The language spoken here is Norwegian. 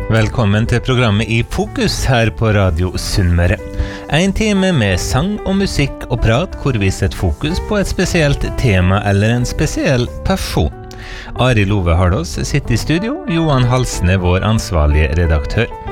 Velkommen til programmet I Fokus her på Radio Sunnmøre. En time med sang og musikk og prat hvor vi setter fokus på et spesielt tema eller en spesiell person. Ari Love Hardås sitter I studio, Johan Halsne vår ansvarlige redaktør.